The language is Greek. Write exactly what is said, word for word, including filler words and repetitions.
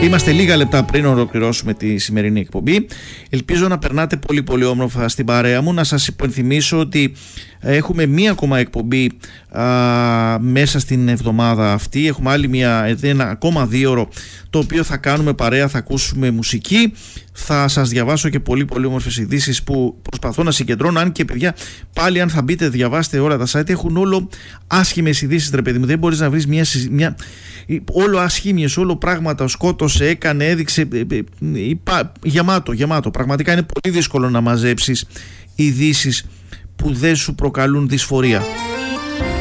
Είμαστε λίγα λεπτά πριν ολοκληρώσουμε τη σημερινή εκπομπή. Ελπίζω να περνάτε πολύ πολύ όμορφα στην παρέα μου. Να σας υπενθυμίσω ότι έχουμε μία ακόμα εκπομπή α, μέσα στην εβδομάδα αυτή. Έχουμε άλλη μία, ένα ακόμα δύο ώρο, το οποίο θα κάνουμε παρέα, θα ακούσουμε μουσική. Θα σας διαβάσω και πολύ πολύ όμορφες ειδήσεις που προσπαθώ να συγκεντρώνω. Αν και παιδιά, πάλι αν θα μπείτε, διαβάστε όλα τα site, έχουν όλο άσχημες ειδήσεις, ρε παιδί μου. Δεν μπορείς να βρεις μια, μια όλο ασχήμιες, όλο πράγματα. Σκότωσε, έκανε, έδειξε, είπα, γεμάτο, γεμάτο. Πραγματικά είναι πολύ δύσκολο να μαζέψεις ειδήσεις που δεν σου προκαλούν δυσφορία.